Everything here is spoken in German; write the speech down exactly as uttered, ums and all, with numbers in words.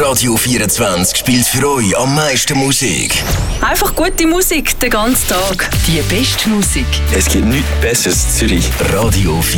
Radio vierundzwanzig spielt für euch am meisten Musik. Einfach gute Musik den ganzen Tag. Die beste Musik. Es gibt nichts Besseres in Zürich. Radio vierundzwanzig.